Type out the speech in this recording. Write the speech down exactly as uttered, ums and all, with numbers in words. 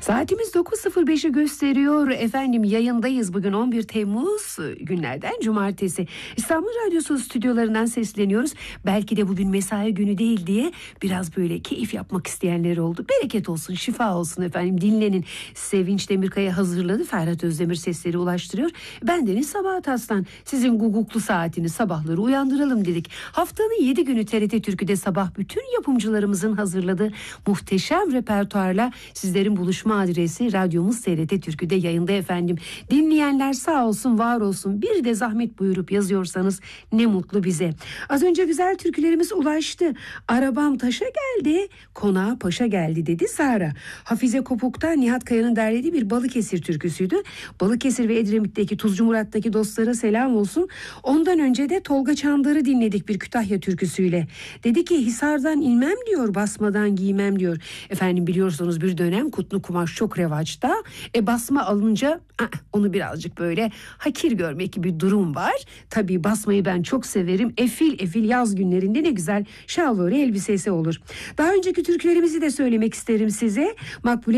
Saatimiz dokuz sıfır beşi gösteriyor. Efendim yayındayız bugün on bir Temmuz günlerden cumartesi. İstanbul Radyosu stüdyolarından sesleniyoruz. Belki de bugün mesai günü değil diye biraz böyle keyif yapmak isteyenler oldu. Bereket olsun, şifa olsun efendim. Dinlenin. Sevinç Demirkaya hazırladı. Ferhat Özdemir sesleri ulaştırıyor. Bendeniz Sabahat Aslan. Sizin guguklu saatini sabahları uyandıralım dedik. Haftanın yedi günü T R T Türkü'de sabah bütün yapımcılarımızın hazırladığı muhteşem repertuarla sizlerin buluşma adresi radyomuz T R T Türkü'de yayında efendim. Dinleyenler sağ olsun, var olsun. Bir de zahmet buyurup yazıyorsanız ne mutlu bize. Az önce güzel türkülerimiz ulaştı. Arabam taşa geldi, konağa paşa geldi dedi Sara. Hafize Kopuk'ta Nihat Kaya'nın derlediği bir Balıkesir türküsüydü. Balıkesir ve Edremit'teki Tuzcu Murat'taki dostlara selam olsun. Ondan önce de Tolga Çandar'ı dinledik bir Kütahya türküsüyle. Dedi ki Hisar'dan inmem diyor, basmadan giymem diyor. Efendim biliyorsunuz bir dönem kutlu kumaş çok revaçta. E basma alınca onu birazcık böyle hakir görmek gibi bir durum var. Tabii basmayı ben çok severim. Efil efil yaz günlerinde ne güzel şalvarı elbisesi olur. Daha önceki türkülerimizi de söylemek isterim size. Makbule